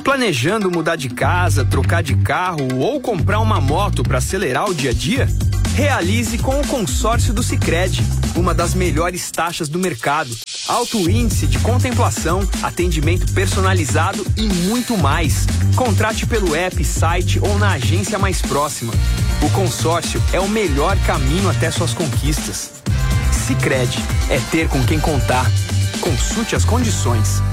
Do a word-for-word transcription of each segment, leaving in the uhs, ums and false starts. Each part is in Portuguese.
Planejando mudar de casa, trocar de carro ou comprar uma moto para acelerar o dia a dia? Realize com o consórcio do Sicredi, uma das melhores taxas do mercado. Alto índice de contemplação, atendimento personalizado e muito mais. Contrate pelo app, site ou na agência mais próxima. O consórcio é o melhor caminho até suas conquistas. Sicredi, é ter com quem contar. Consulte as condições.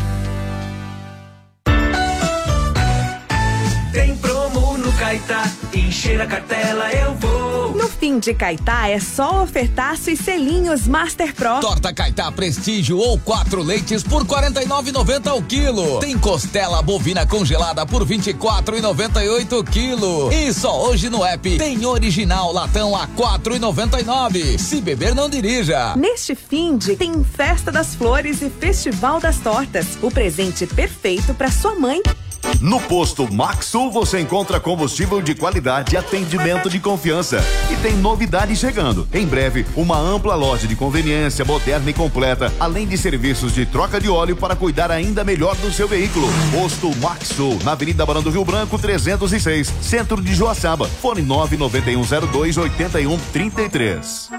Tem promo no Caetá, encher a cartela eu vou. No fim de Caetá é só ofertaço e selinhos Master Pro. Torta Caetá Prestígio ou quatro leites por quarenta e nove reais e noventa centavos o quilo. Tem costela bovina congelada por vinte e quatro reais e noventa e oito centavos o quilo. E só hoje no app tem original latão a quatro reais e noventa e nove centavos. Se beber, não dirija. Neste fim de tem Festa das Flores e Festival das Tortas. O presente perfeito para sua mãe. No posto Maxsul você encontra combustível de qualidade e atendimento de confiança. E tem novidade chegando. Em breve, uma ampla loja de conveniência moderna e completa, além de serviços de troca de óleo para cuidar ainda melhor do seu veículo. Posto Maxsul, na Avenida Barão do Rio Branco, trezentos e seis, centro de Joaçaba. Fone nove nove um zero dois oito um três três.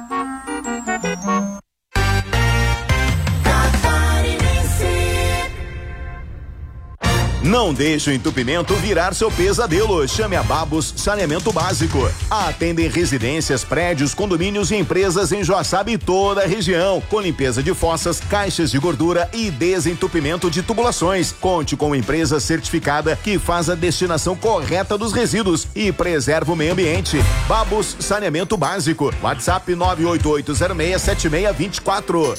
Não deixe o entupimento virar seu pesadelo. Chame a Babos Saneamento Básico. Atendem residências, prédios, condomínios e empresas em Joaçaba e toda a região. Com limpeza de fossas, caixas de gordura e desentupimento de tubulações. Conte com uma empresa certificada que faz a destinação correta dos resíduos e preserva o meio ambiente. Babos Saneamento Básico. WhatsApp nove oito oito zero seis sete seis dois quatro.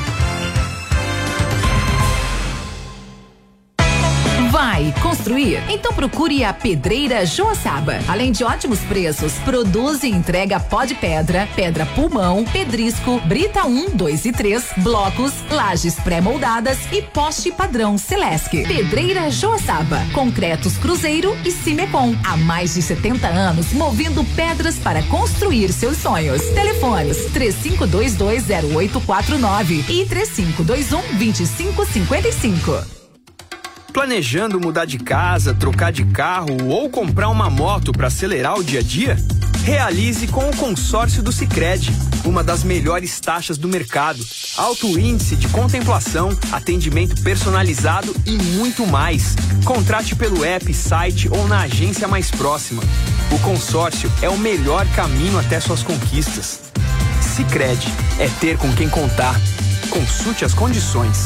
Vai construir? Então procure a Pedreira Joaçaba. Além de ótimos preços, produz e entrega pó de pedra, pedra pulmão, pedrisco, brita um, dois e três, blocos, lajes pré-moldadas e poste padrão Celesc. Pedreira Joaçaba. Concretos Cruzeiro e Cimecom. Há mais de setenta anos movendo pedras para construir seus sonhos. Telefones três cinco dois dois zero oito quatro nove e três cinco dois um dois cinco cinco cinco. Planejando mudar de casa, trocar de carro ou comprar uma moto para acelerar o dia a dia? Realize com o consórcio do Sicredi, uma das melhores taxas do mercado. Alto índice de contemplação, atendimento personalizado e muito mais. Contrate pelo app, site ou na agência mais próxima. O consórcio é o melhor caminho até suas conquistas. Sicredi, é ter com quem contar. Consulte as condições.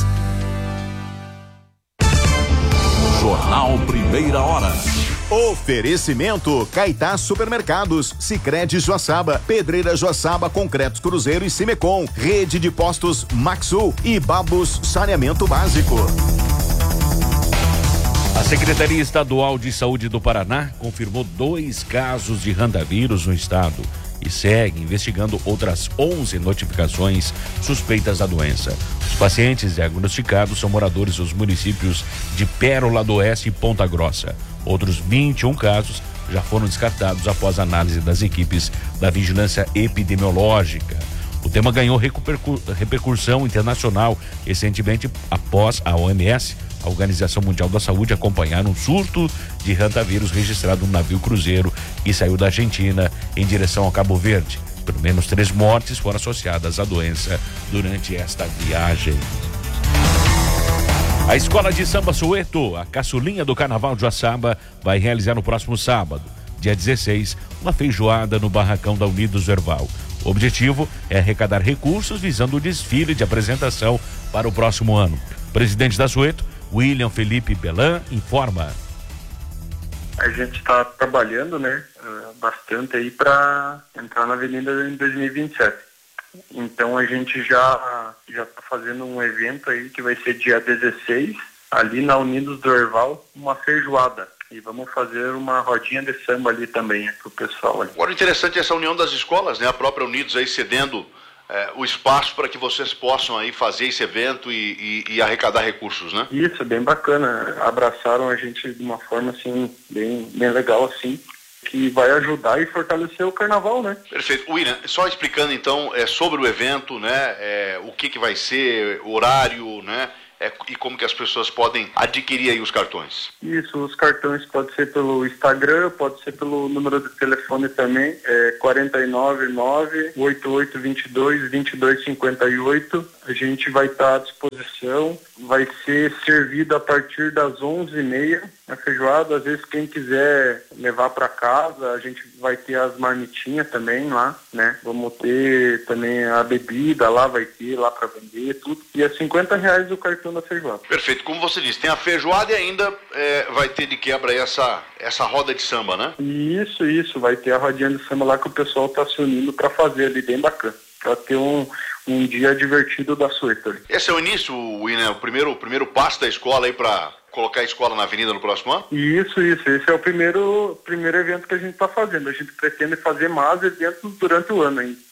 Jornal Primeira Hora. Oferecimento Caetá Supermercados, Sicredi Joaçaba, Pedreira Joaçaba, Concretos Cruzeiro e Cimecom, Rede de Postos Maxsul e Babos Saneamento Básico. A Secretaria Estadual de Saúde do Paraná confirmou dois casos de randavírus no estado e segue investigando outras onze notificações suspeitas da doença. Os pacientes diagnosticados são moradores dos municípios de Pérola do Oeste e Ponta Grossa. Outros vinte e um casos já foram descartados após análise das equipes da Vigilância Epidemiológica. O tema ganhou repercu- repercussão internacional recentemente após a O M S, a Organização Mundial da Saúde, acompanhar um surto de randavírus registrado no navio cruzeiro que saiu da Argentina em direção ao Cabo Verde. Pelo menos três mortes foram associadas à doença durante esta viagem. A Escola de Samba Soweto, a caçulinha do Carnaval de Joaçaba, vai realizar no próximo sábado, dia dezesseis, uma feijoada no barracão da Unidos Erval. O objetivo é arrecadar recursos visando o desfile de apresentação para o próximo ano. O presidente da Soweto, William Felipe Belan, informa. A gente está trabalhando, né, bastante aí para entrar na Avenida em dois mil e vinte e sete. Então a gente já já está fazendo um evento aí que vai ser dia dezesseis, ali na Unidos do Erval, uma feijoada. E vamos fazer uma rodinha de samba ali também, pro pessoal ali. Agora, interessante essa união das escolas, né? A própria Unidos aí cedendo é, o espaço para que vocês possam aí fazer esse evento e, e, e arrecadar recursos, né? Isso, bem bacana. Abraçaram a gente de uma forma, assim, bem, bem legal, assim, que vai ajudar e fortalecer o carnaval, né? Perfeito. William, só explicando então é, sobre o evento, né? É, o que que vai ser, horário, né? é, e como que as pessoas podem adquirir aí os cartões? Isso, os cartões pode ser pelo Instagram, pode ser pelo número de telefone também, é quatro nove nove, oito oito dois dois, dois dois cinco oito. A gente vai estar à disposição, vai ser servido a partir das onze e meia a feijoada. Às vezes quem quiser levar para casa, a gente vai ter as marmitinhas também lá, né? Vamos ter também a bebida lá, vai ter lá para vender, tudo. E é cinquenta reais o cartão da feijoada. Perfeito, como você disse, tem a feijoada e ainda é, vai ter de quebra aí essa, essa roda de samba, né? Isso, isso, vai ter a rodinha de samba lá que o pessoal tá se unindo para fazer ali, bem bacana. Para ter um, um dia divertido da Suerta. Esse é o início, William, o primeiro, o primeiro passo da escola aí para colocar a escola na avenida no próximo ano? Isso, isso. Esse é o primeiro, primeiro evento que a gente está fazendo. A gente pretende fazer mais eventos durante o ano ainda.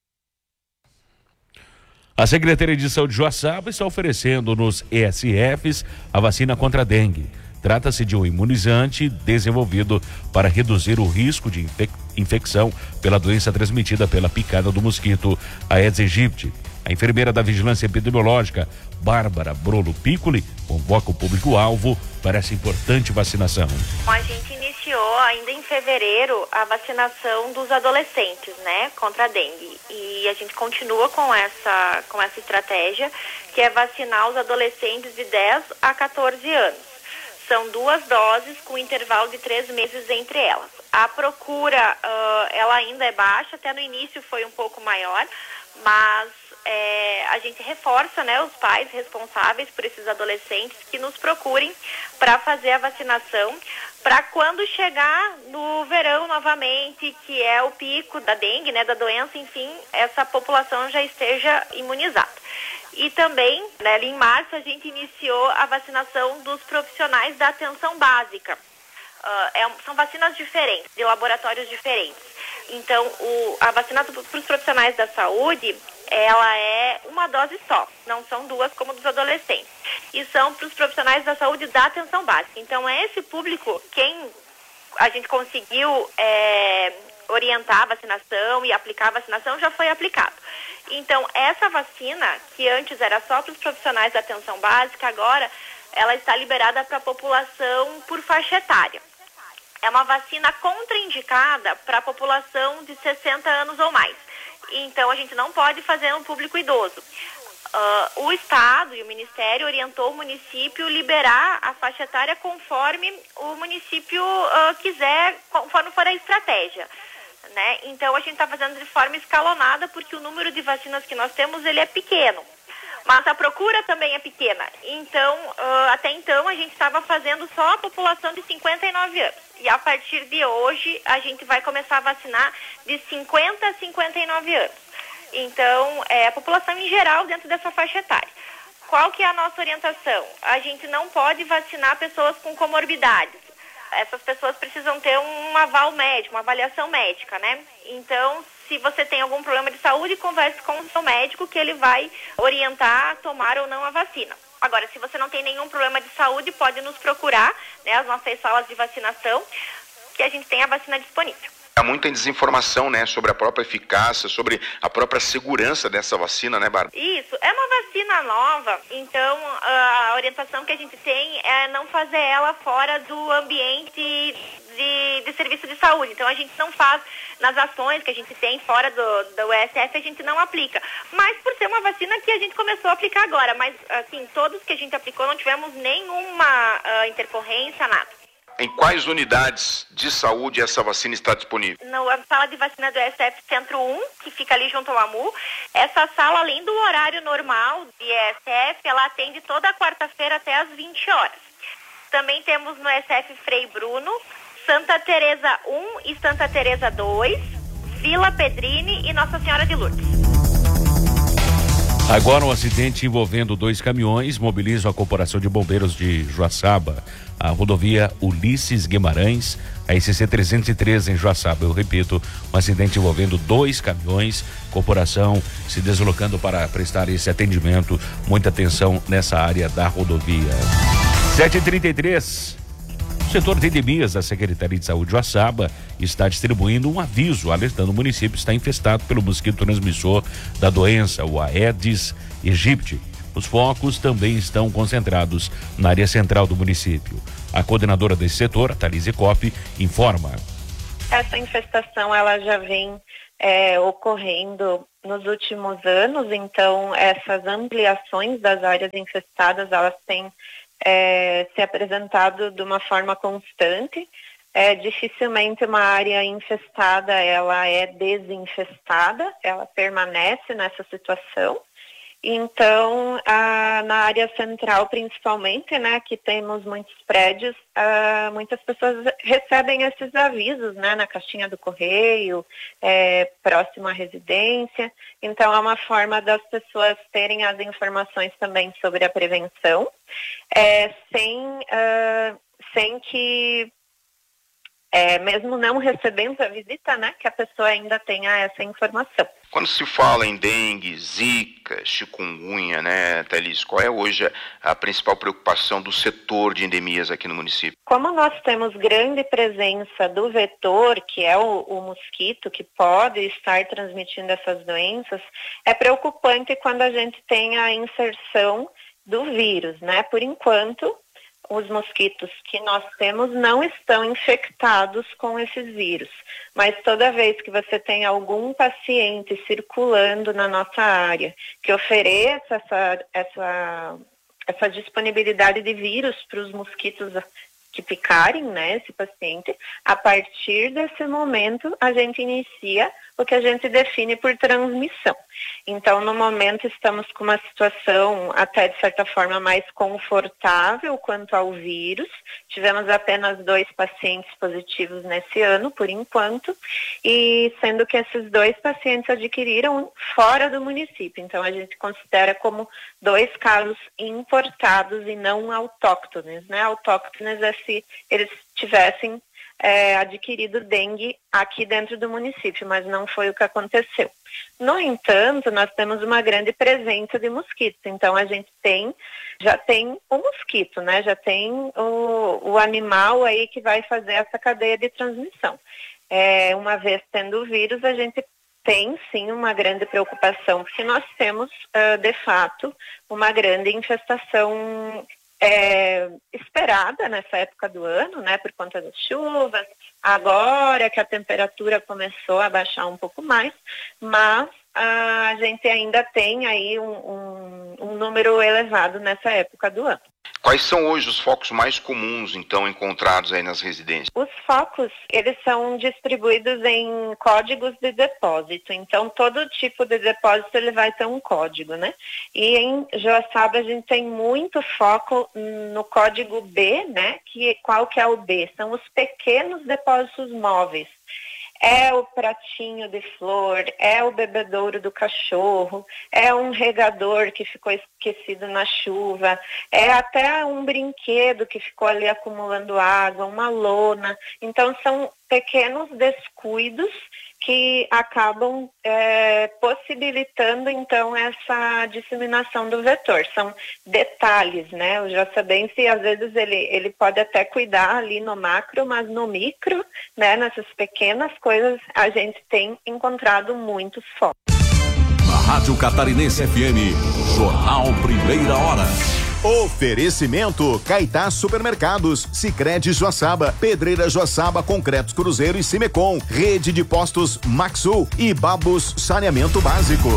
A Secretaria de Saúde de Joaçaba está oferecendo nos E S Fs a vacina contra a dengue. Trata-se de um imunizante desenvolvido para reduzir o risco de infec- infecção pela doença transmitida pela picada do mosquito Aedes aegypti. A enfermeira da Vigilância Epidemiológica, Bárbara Brolo Piccoli, convoca o público-alvo para essa importante vacinação. A gente iniciou ainda em fevereiro a vacinação dos adolescentes, né, contra a dengue. E a gente continua com essa, com essa estratégia, que é vacinar os adolescentes de dez a quatorze anos. São duas doses com intervalo de três meses entre elas. A procura, uh, ela ainda é baixa, até no início foi um pouco maior, mas é, a gente reforça, né, os pais responsáveis por esses adolescentes que nos procurem para fazer a vacinação, para quando chegar no verão novamente, que é o pico da dengue, né, da doença, enfim, essa população já esteja imunizada. E também, né, ali em março, a gente iniciou a vacinação dos profissionais da atenção básica. Uh, é, são vacinas diferentes, de laboratórios diferentes. Então, o, a vacina para os profissionais da saúde, ela é uma dose só, não são duas como dos adolescentes. E são para os profissionais da saúde da atenção básica. Então, é esse público quem a gente conseguiu é, orientar a vacinação e aplicar a vacinação já foi aplicado. Então, essa vacina, que antes era só para os profissionais da atenção básica, agora ela está liberada para a população por faixa etária. É uma vacina contraindicada para a população de sessenta anos ou mais. Então, a gente não pode fazer no público idoso. Uh, o Estado e o Ministério orientou o município liberar a faixa etária conforme o município uh, quiser, conforme for a estratégia. Né? Então, a gente está fazendo de forma escalonada porque o número de vacinas que nós temos, ele é pequeno. Mas a procura também é pequena. Então, uh, até então, a gente estava fazendo só a população de cinquenta e nove anos. E a partir de hoje, a gente vai começar a vacinar de cinquenta a cinquenta e nove anos. Então, é a população em geral dentro dessa faixa etária. Qual que é a nossa orientação? A gente não pode vacinar pessoas com comorbidades. Essas pessoas precisam ter um aval médico, uma avaliação médica, né? Então, se você tem algum problema de saúde, converse com o seu médico que ele vai orientar a tomar ou não a vacina. Agora, se você não tem nenhum problema de saúde, pode nos procurar, né, as nossas salas de vacinação, que a gente tem a vacina disponível. Há muita desinformação, né, sobre a própria eficácia, sobre a própria segurança dessa vacina, né, Bárbara? Isso, é uma vacina nova, então a orientação que a gente tem é não fazer ela fora do ambiente de, de serviço de saúde. Então a gente não faz nas ações que a gente tem fora do, do U S F, a gente não aplica. Mas por ser uma vacina que a gente começou a aplicar agora, mas assim, todos que a gente aplicou não tivemos nenhuma uh, intercorrência, nada. Em quais unidades de saúde essa vacina está disponível? Na sala de vacina do U S F Centro um, que fica ali junto ao AMU. Essa sala, além do horário normal de U S F, ela atende toda quarta-feira até às vinte horas. Também temos no U S F Frei Bruno, Santa Teresa um e Santa Teresa dois, Vila Pedrini e Nossa Senhora de Lourdes. Agora um acidente envolvendo dois caminhões mobiliza a Corporação de Bombeiros de Joaçaba. A rodovia Ulisses Guimarães, a S C trezentos e treze em Joaçaba. Eu repito, um acidente envolvendo dois caminhões, corporação se deslocando para prestar esse atendimento. Muita atenção nessa área da rodovia. sete e trinta e três. O setor de endemias da Secretaria de Saúde de Joaçaba está distribuindo um aviso alertando o município está infestado pelo mosquito transmissor da doença, o Aedes aegypti. Os focos também estão concentrados na área central do município. A coordenadora desse setor, a Thalise Kopp, informa. Essa infestação ela já vem é, ocorrendo nos últimos anos, então essas ampliações das áreas infestadas, elas têm é, se apresentado de uma forma constante. É, dificilmente uma área infestada ela é desinfestada, ela permanece nessa situação. Então, ah, na área central principalmente, né, que temos muitos prédios, ah, muitas pessoas recebem esses avisos, né, na caixinha do correio, é, próximo à residência. Então, é uma forma das pessoas terem as informações também sobre a prevenção, é, sem, ah, sem que... É, mesmo não recebendo a visita, né, que a pessoa ainda tenha essa informação. Quando se fala em dengue, zika, chikungunya, né, Thalise, qual é hoje a principal preocupação do setor de endemias aqui no município? Como nós temos grande presença do vetor, que é o, o mosquito que pode estar transmitindo essas doenças, é preocupante quando a gente tem a inserção do vírus, né? Por enquanto, os mosquitos que nós temos não estão infectados com esses vírus. Mas toda vez que você tem algum paciente circulando na nossa área que ofereça essa, essa, essa disponibilidade de vírus para os mosquitos que picarem, né, esse paciente, a partir desse momento a gente inicia o que a gente define por transmissão. Então, no momento, estamos com uma situação até, de certa forma, mais confortável quanto ao vírus. Tivemos apenas dois pacientes positivos nesse ano, por enquanto, e sendo que esses dois pacientes adquiriram fora do município. Então, a gente considera como dois casos importados e não autóctones, né? Autóctones é se eles tivessem É, adquirido dengue aqui dentro do município, mas não foi o que aconteceu. No entanto, nós temos uma grande presença de mosquitos, então a gente tem, já tem o mosquito, né? Já tem o, o animal aí que vai fazer essa cadeia de transmissão. É, uma vez tendo o vírus, a gente tem sim uma grande preocupação, porque nós temos, uh, de fato, uma grande infestação É, esperada nessa época do ano, né, por conta das chuvas, agora que a temperatura começou a baixar um pouco mais, mas a gente ainda tem aí um, um, um número elevado nessa época do ano. Quais são hoje os focos mais comuns, então, encontrados aí nas residências? Os focos, eles são distribuídos em códigos de depósito. Então, todo tipo de depósito, ele vai ter um código, né? E em Joaçaba, a gente tem muito foco no código B, né? Que, qual que é o B? São os pequenos depósitos móveis. É o pratinho de flor, é o bebedouro do cachorro, é um regador que ficou esquecido na chuva, é até um brinquedo que ficou ali acumulando água, uma lona. Então, são pequenos descuidos que acabam é, possibilitando, então, essa disseminação do vetor. São detalhes, né? O joaçabense, às vezes, ele, ele pode até cuidar ali no macro, mas no micro, né, nessas pequenas coisas, a gente tem encontrado muitos focos. Na Rádio Catarinense F M, Jornal Primeira Hora. Oferecimento Caetá Supermercados, Sicredi Joaçaba, Pedreira Joaçaba, Concretos Cruzeiro e Cimecom, Rede de Postos Maxul e Babos Saneamento Básico.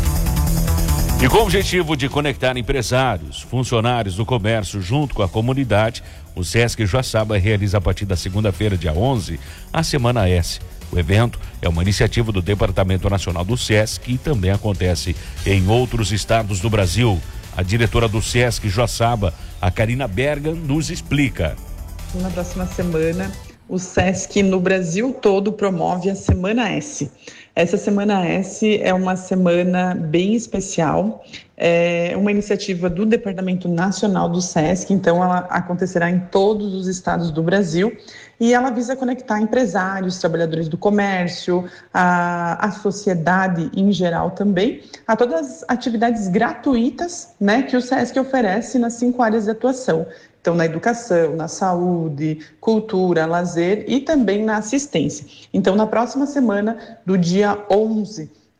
E com o objetivo de conectar empresários, funcionários do comércio junto com a comunidade, o Sesc Joaçaba realiza a partir da segunda-feira, dia onze, a Semana S. O evento é uma iniciativa do Departamento Nacional do Sesc e também acontece em outros estados do Brasil. A diretora do Sesc Joaçaba, a Karina Bergan, nos explica. Na próxima semana, o Sesc no Brasil todo promove a Semana S. Essa Semana S é uma semana bem especial, é uma iniciativa do Departamento Nacional do Sesc, então ela acontecerá em todos os estados do Brasil e ela visa conectar empresários, trabalhadores do comércio, a, a sociedade em geral também, a todas as atividades gratuitas, né, que o Sesc oferece nas cinco áreas de atuação. Então, na educação, na saúde, cultura, lazer e também na assistência. Então, na próxima semana, do dia onze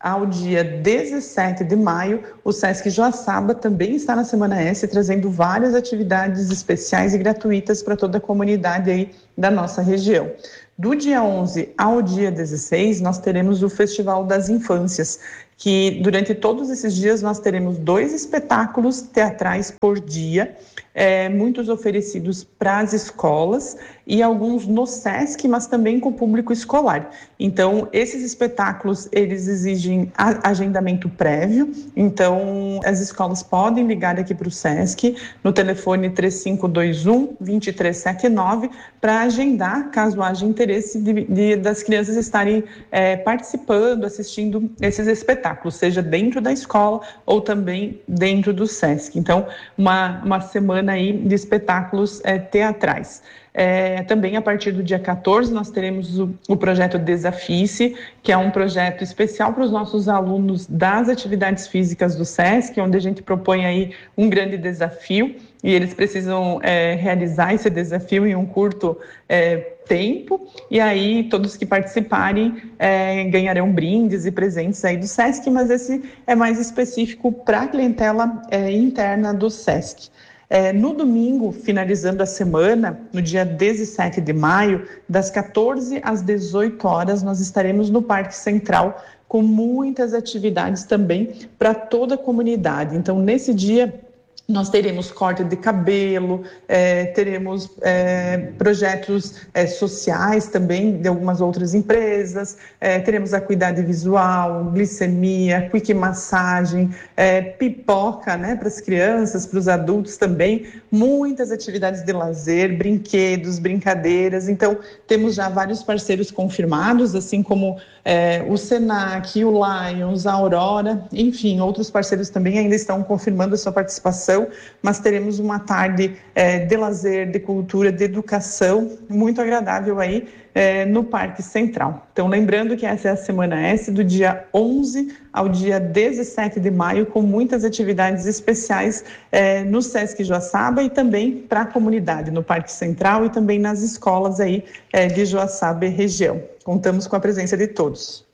ao dia dezessete de maio, o Sesc Joaçaba também está na Semana S, trazendo várias atividades especiais e gratuitas para toda a comunidade aí da nossa região. Do dia onze ao dia dezesseis, nós teremos o Festival das Infâncias, que durante todos esses dias nós teremos dois espetáculos teatrais por dia, é, muitos oferecidos para as escolas e alguns no Sesc, mas também com o público escolar. Então, esses espetáculos, eles exigem agendamento prévio, então as escolas podem ligar aqui para o Sesc no telefone três cinco dois um, dois três sete nove para agendar, caso haja interesse de, de, das crianças estarem é, participando, assistindo esses espetáculos, seja dentro da escola ou também dentro do Sesc. Então, uma, uma semana aí de espetáculos é, teatrais. É, também a partir do dia quatorze nós teremos o, o projeto Desafie-se, que é um projeto especial para os nossos alunos das atividades físicas do Sesc, onde a gente propõe aí um grande desafio e eles precisam é, realizar esse desafio em um curto é, tempo, e aí todos que participarem é, ganharão brindes e presentes aí do Sesc, mas esse é mais específico para a clientela é, interna do Sesc. É, no domingo, finalizando a semana, no dia dezessete de maio, das quatorze às dezoito horas, nós estaremos no Parque Central com muitas atividades também para toda a comunidade. Então, nesse dia, nós teremos corte de cabelo, é, teremos é, projetos é, sociais também de algumas outras empresas, é, teremos acuidade visual, glicemia, quick massagem, é, pipoca, né, para as crianças, para os adultos também, muitas atividades de lazer, brinquedos, brincadeiras. Então, temos já vários parceiros confirmados, assim como é, o Senac, o Lions, a Aurora, enfim, outros parceiros também ainda estão confirmando a sua participação, mas teremos uma tarde é, de lazer, de cultura, de educação, muito agradável aí é, no Parque Central. Então, lembrando que essa é a Semana S, do dia onze ao dia dezessete de maio, com muitas atividades especiais é, no Sesc Joaçaba e também para a comunidade, no Parque Central e também nas escolas aí é, de Joaçaba e região. Contamos com a presença de todos.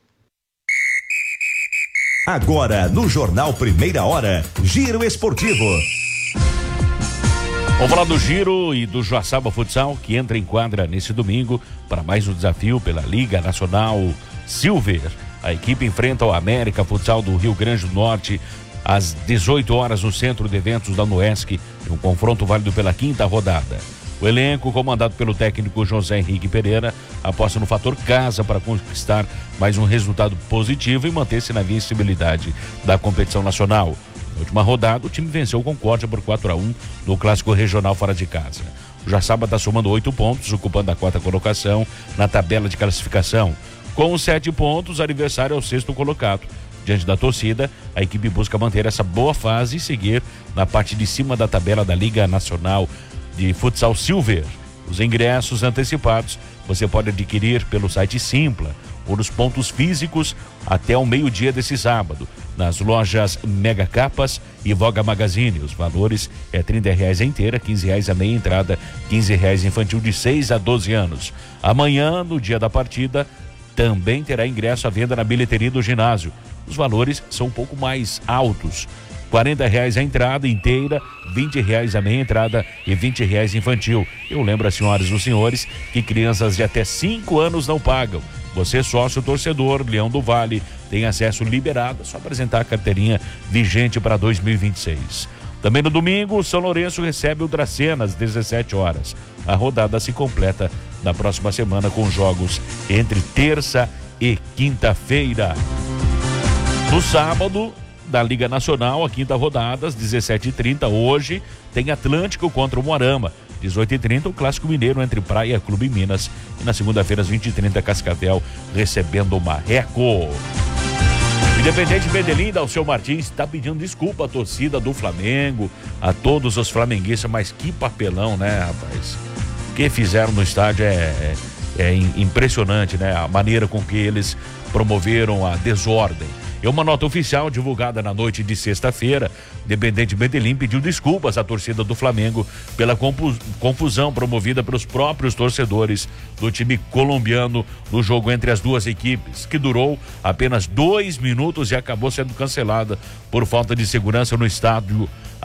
Agora, no Jornal Primeira Hora, Giro Esportivo. Vamos falar do Giro e do Joaçaba Futsal, que entra em quadra nesse domingo para mais um desafio pela Liga Nacional Silver. A equipe enfrenta o América Futsal do Rio Grande do Norte às dezoito horas no Centro de Eventos da Nuesc, em um confronto válido pela quinta rodada. O elenco, comandado pelo técnico José Henrique Pereira, aposta no fator casa para conquistar mais um resultado positivo e manter-se na viabilidade da competição nacional. Na última rodada, o time venceu o Concórdia por quatro a um no Clássico Regional fora de casa. O Joaçaba está somando oito pontos, ocupando a quarta colocação na tabela de classificação. Com os sete pontos, o adversário é o sexto colocado. Diante da torcida, a equipe busca manter essa boa fase e seguir na parte de cima da tabela da Liga Nacional de Futsal Silver. Os ingressos antecipados você pode adquirir pelo site Simpla ou nos pontos físicos até o meio-dia desse sábado, nas lojas Mega Capas e Voga Magazine. Os valores é trinta reais a inteira, quinze reais a meia entrada, quinze reais infantil de seis a doze anos. Amanhã, no dia da partida, também terá ingresso à venda na bilheteria do ginásio. Os valores são um pouco mais altos. quarenta reais a entrada inteira, vinte reais a meia entrada e vinte reais infantil. Eu lembro às senhoras e os senhores que crianças de até cinco anos não pagam. Você, sócio torcedor, Leão do Vale, tem acesso liberado, é só apresentar a carteirinha vigente para dois mil e vinte e seis. Também no domingo, São Lourenço recebe o Dracena às dezessete horas. A rodada se completa na próxima semana com jogos entre terça e quinta-feira. No sábado, da Liga Nacional, a quinta rodada, às dezessete e trinta, hoje, tem Atlântico contra o Moarama. dezoito e trinta, o Clássico Mineiro entre Praia Clube Minas. E na segunda-feira, às vinte e trinta, Cascavel recebendo o Marreco. Independente Medellín, Dalceu Martins está pedindo desculpa à torcida do Flamengo, a todos os flamenguistas, mas que papelão, né, rapaz? O que fizeram no estádio é, é, é impressionante, né? A maneira com que eles promoveram a desordem. Em uma nota oficial divulgada na noite de sexta-feira, o Independente Medellín pediu desculpas à torcida do Flamengo pela confusão promovida pelos próprios torcedores do time colombiano no jogo entre as duas equipes, que durou apenas dois minutos e acabou sendo cancelada por falta de segurança no estádio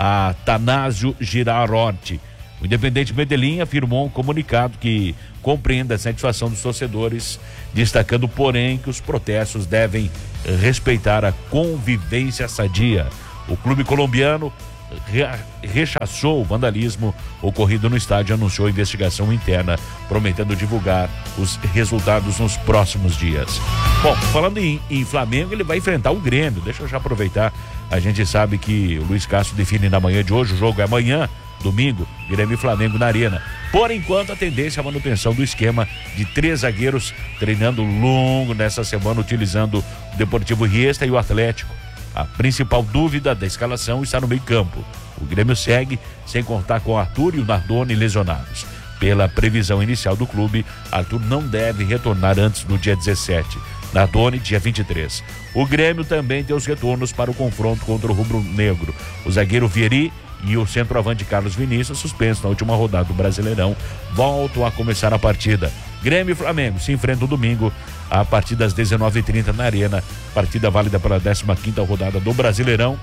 Atanásio Girardot. O Independente Medellín afirmou um comunicado que compreende a satisfação dos torcedores, destacando, porém, que os protestos devem respeitar a convivência sadia. O clube colombiano re rechaçou o vandalismo ocorrido no estádio e anunciou investigação interna, prometendo divulgar os resultados nos próximos dias. Bom, falando em, em Flamengo, ele vai enfrentar o Grêmio. Deixa eu já aproveitar. A gente sabe que o Luiz Castro define na manhã de hoje, o jogo é amanhã, domingo, Grêmio e Flamengo na Arena. Por enquanto, a tendência é a manutenção do esquema de três zagueiros treinando longo nessa semana, utilizando o Deportivo Riestra e o Atlético. A principal dúvida da escalação está no meio-campo. O Grêmio segue sem contar com Arthur e o Nardoni lesionados. Pela previsão inicial do clube, Arthur não deve retornar antes do dia dezessete. Nardoni, dia vinte e três. O Grêmio também tem os retornos para o confronto contra o Rubro Negro. O zagueiro Vieri e o centroavante Carlos Vinícius, suspenso na última rodada do Brasileirão, voltam a começar a partida. Grêmio e Flamengo se enfrentam domingo a partir das dezenove e trinta na Arena, partida válida pela décima quinta rodada do Brasileirão,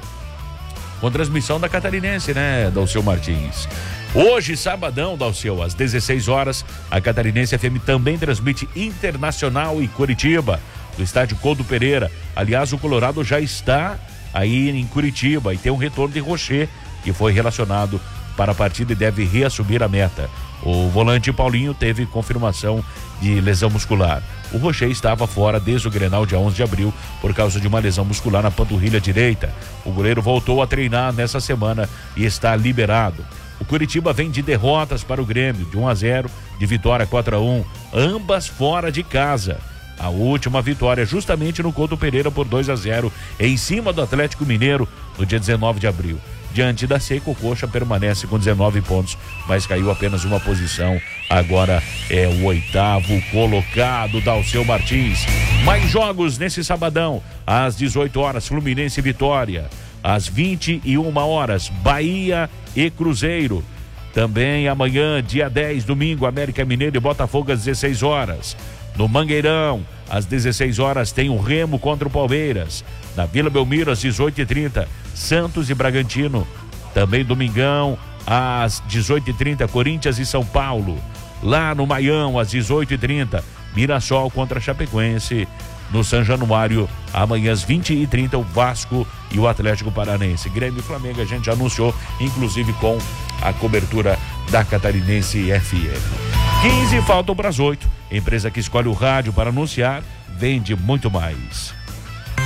com transmissão da Catarinense, né, Dalceu Martins? Hoje, sabadão, Dalceu, às dezesseis horas, a Catarinense F M também transmite Internacional e Curitiba, do estádio Couto Pereira. Aliás, o Colorado já está aí em Curitiba e tem um retorno de Rocher, que foi relacionado para a partida e deve reassumir a meta. O volante Paulinho teve confirmação de lesão muscular. O Rocher estava fora desde o Grenal dia onze de abril por causa de uma lesão muscular na panturrilha direita. O goleiro voltou a treinar nessa semana e está liberado. O Curitiba vem de derrotas para o Grêmio, de um a zero, de vitória quatro a um, ambas fora de casa. A última vitória justamente no Couto Pereira por dois a zero, em cima do Atlético Mineiro, no dia dezenove de abril. Diante da Seca, o Coxa permanece com dezenove pontos, mas caiu apenas uma posição. Agora é o oitavo colocado, Dalceu Martins. Mais jogos nesse sabadão. Às dezoito horas, Fluminense e Vitória. Às vinte e uma horas, Bahia e Cruzeiro. Também amanhã, dia dez, domingo, América Mineiro e Botafogo às dezesseis horas. No Mangueirão, às dezesseis horas, tem o Remo contra o Palmeiras. Na Vila Belmiro, às dezoito e trinta, Santos e Bragantino. Também domingão, às dezoito e trinta, Corinthians e São Paulo. Lá no Maião, às dezoito e trinta, Mirassol contra Chapecoense. No São Januário, amanhã às vinte e trinta, o Vasco e o Atlético Paranense. Grêmio e Flamengo a gente já anunciou, inclusive com a cobertura da Catarinense F M. quinze faltam para as oito. Empresa que escolhe o rádio para anunciar, vende muito mais.